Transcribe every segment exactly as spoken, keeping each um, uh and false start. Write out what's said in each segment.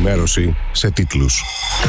ενημέρωση σε τίτλους.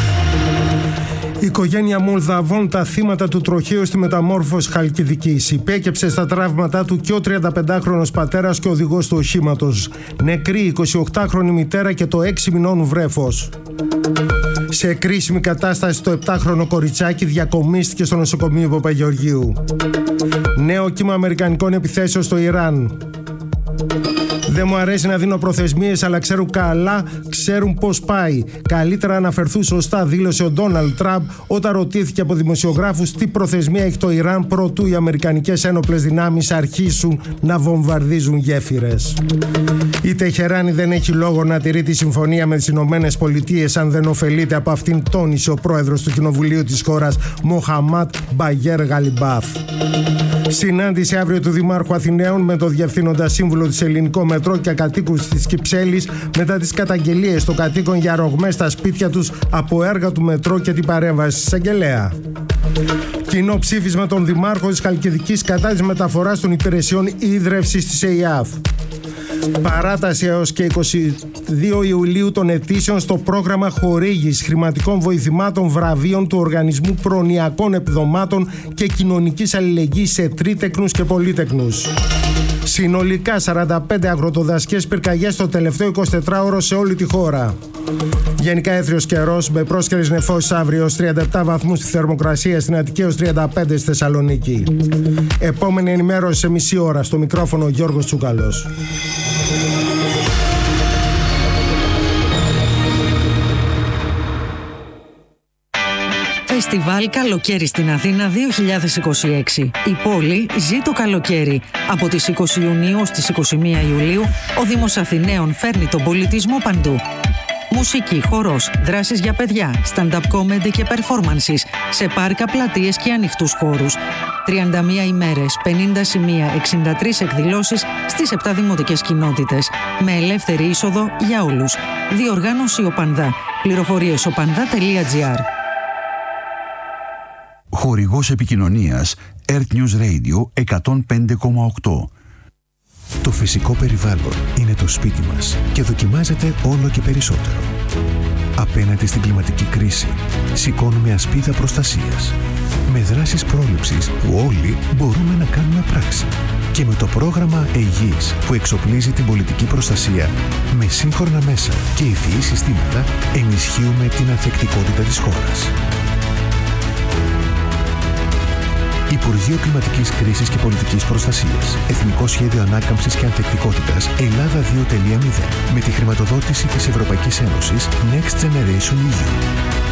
Η οικογένεια Μολδαβών, τα θύματα του τροχαίου στη μεταμόρφωση Χαλκιδικής. Υπέκυψε στα τραύματά του και ο τριανταπεντάχρονος πατέρας και οδηγός του οχήματος. Νεκρή η εικοσιοκτάχρονη μητέρα και το έξι μηνών βρέφος. Σε κρίσιμη κατάσταση το επτάχρονο κοριτσάκι διακομίστηκε στο νοσοκομείο Παπαγεωργίου. Νέο κύμα αμερικανικών επιθέσεων στο Ιράν. Δεν μου αρέσει να δίνω προθεσμίες, αλλά ξέρουν καλά, ξέρουν πώς πάει. Καλύτερα να αναφερθούν σωστά, δήλωσε ο Ντόναλντ Τραμπ όταν ρωτήθηκε από δημοσιογράφους τι προθεσμία έχει το Ιράν προτού οι αμερικανικές ένοπλες δυνάμεις αρχίσουν να βομβαρδίζουν γέφυρες. Η Τεχεράνη δεν έχει λόγο να τηρεί τη συμφωνία με τις Ηνωμένες Πολιτείες αν δεν ωφελείται από αυτήν, τόνισε ο πρόεδρος του Κοινοβουλίου της χώρας, Μοχαμάτ Μπαγέρ Γαλιμπάφ. Συνάντηση αύριο του Δημάρχου Αθηναίων με το Διευθύνοντα Σύμβουλο της Ελληνικό Μετρό και κατοίκους της Κυψέλης μετά τις καταγγελίες των κατοίκων για ρογμές στα σπίτια τους από έργα του Μετρό και την παρέμβαση της εισαγγελέα. Κοινό ψήφισμα των Δημάρχων της Χαλκιδικής κατά της μεταφοράς των υπηρεσιών ίδρευσης της ΕΙΑΘ. Παράταση έως και είκοσι δύο Ιουλίου των αιτήσεων στο πρόγραμμα χορήγησης χρηματικών βοηθημάτων βραβείων του Οργανισμού Προνοιακών Επιδομάτων και Κοινωνικής Αλληλεγγύης σε τρίτεκνους και πολίτεκνους. Συνολικά σαράντα πέντε αγροτοδασικές πυρκαγιές το τελευταίο εικοσιτετράωρο σε όλη τη χώρα. Γενικά έθριος καιρός με πρόσκαιρες νεφώσεις αύριο ως τριάντα επτά βαθμούς στη θερμοκρασία, στην Αττική ως τριάντα πέντε στη Θεσσαλονίκη. Επόμενη ενημέρωση σε μισή ώρα. Στο μικρόφωνο Γιώργος Τσούκαλος. Φεστιβάλ Καλοκαίρι στην Αθήνα δύο χιλιάδες είκοσι έξι. Η πόλη ζει το καλοκαίρι. Από τις είκοσι Ιουνίου ως τις είκοσι μία Ιουλίου, ο Δήμος Αθηναίων φέρνει τον πολιτισμό παντού. Μουσική, χορός, δράσεις για παιδιά, stand-up comedy και performances σε πάρκα, πλατείες και ανοιχτούς χώρους. τριάντα μία ημέρες, πενήντα σημεία, εξήντα τρεις εκδηλώσεις στις επτά δημοτικές κοινότητες. Με ελεύθερη είσοδο για όλους. Διοργάνωση Οπανδά. Πληροφορίες οπανδά τελεία τζι άρ. Χορηγός επικοινωνίας Earth News Radio εκατόν πέντε κόμμα οκτώ. Το φυσικό περιβάλλον είναι το σπίτι μας και δοκιμάζεται όλο και περισσότερο. Απέναντι στην κλιματική κρίση, σηκώνουμε ασπίδα προστασίας. Με δράσεις πρόληψης που όλοι μπορούμε να κάνουμε πράξη. Και με το πρόγραμμα Αιγής που εξοπλίζει την πολιτική προστασία με σύγχρονα μέσα και ευφυή συστήματα, ενισχύουμε την ανθεκτικότητα της χώρας. Υπουργείο Κλιματικής Κρίσης και Πολιτικής Προστασίας. Εθνικό Σχέδιο Ανάκαμψης και Ανθεκτικότητας Ελλάδα δύο τελεία μηδέν. Με τη χρηματοδότηση της Ευρωπαϊκής Ένωσης Next Generation ι γιου.